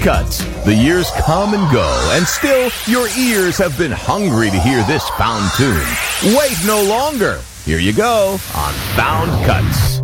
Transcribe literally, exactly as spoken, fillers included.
Cuts. The years come and go, and still your ears have been hungry to hear this found tune. Wait no longer. Here you go on Found Cuts.